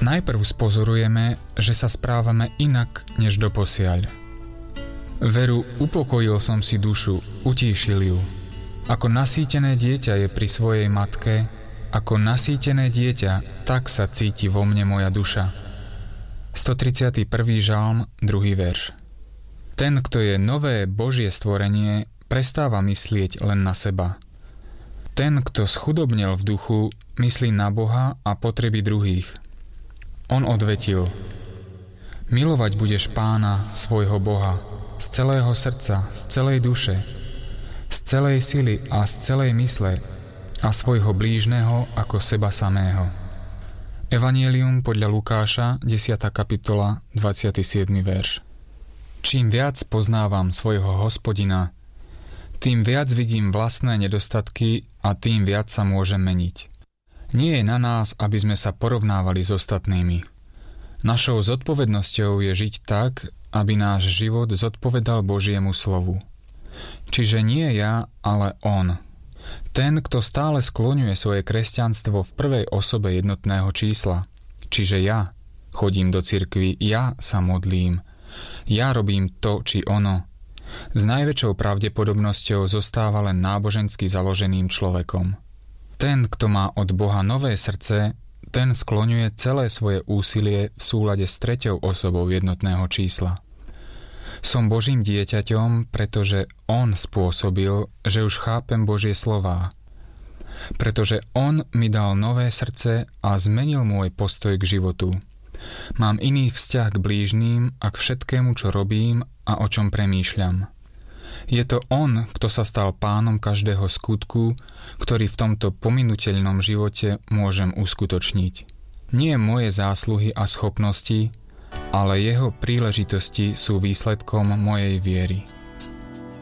Najprv spozorujeme, že sa správame inak než doposiaľ. Veru, upokojil som si dušu, utíšil ju. Ako nasýtené dieťa je pri svojej matke, ako nasýtené dieťa, tak sa cíti vo mne moja duša. 131. žalm, 2. verš. Ten, kto je nové Božie stvorenie, prestáva myslieť len na seba. Ten, kto schudobnel v duchu, myslí na Boha a potreby druhých. On odvetil: Milovať budeš Pána, svojho Boha, z celého srdca, z celej duše, z celej sily a z celej mysle a svojho blížneho ako seba samého. Evangelium podľa Lukáša, 10. kapitola, 27. verš. Čím viac poznávam svojho Hospodina, tým viac vidím vlastné nedostatky a tým viac sa môžem meniť. Nie je na nás, aby sme sa porovnávali s ostatnými. Našou zodpovednosťou je žiť tak, aby náš život zodpovedal Božiemu slovu. Čiže nie ja, ale On. Ten, kto stále skloňuje svoje kresťanstvo v prvej osobe jednotného čísla. Čiže ja chodím do cirkvi, ja sa modlím, ja robím to či ono. S najväčšou pravdepodobnosťou zostáva len nábožensky založeným človekom. Ten, kto má od Boha nové srdce, ten skloňuje celé svoje úsilie v súlade s treťou osobou jednotného čísla. Som Božím dieťaťom, pretože On spôsobil, že už chápem Božie slová. Pretože On mi dal nové srdce a zmenil môj postoj k životu. Mám iný vzťah k blížnym a k všetkému, čo robím a o čom premýšľam. Je to On, kto sa stal pánom každého skutku, ktorý v tomto pominuteľnom živote môžem uskutočniť. Nie moje zásluhy a schopnosti, ale Jeho príležitosti sú výsledkom mojej viery.